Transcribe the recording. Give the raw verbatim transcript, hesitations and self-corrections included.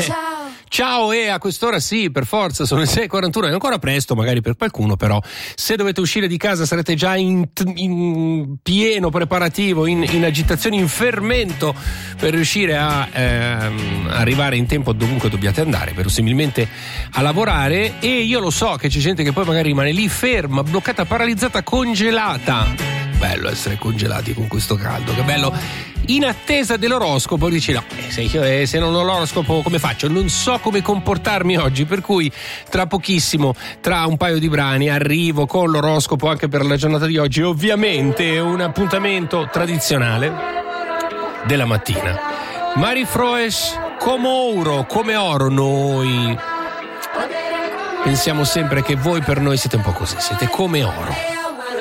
Ciao, e a quest'ora sì, per forza, sono le sei e quarantuno, è ancora presto magari per qualcuno, però se dovete uscire di casa sarete già in, in pieno preparativo, in, in agitazione, in fermento per riuscire a ehm, arrivare in tempo dovunque dobbiate andare, verosimilmente a lavorare. E io lo so che c'è gente che poi magari rimane lì ferma, bloccata, paralizzata, congelata. Bello essere congelati con questo caldo, che bello, in attesa dell'oroscopo. Dici no, eh, se, io, eh, se non ho l'oroscopo come faccio? Non so come comportarmi oggi, per cui tra pochissimo, tra un paio di brani, arrivo con l'oroscopo anche per la giornata di oggi. Ovviamente un appuntamento tradizionale della mattina. Mari Froes, come oro, come oro. Noi pensiamo sempre che voi per noi siete un po' così, siete come oro.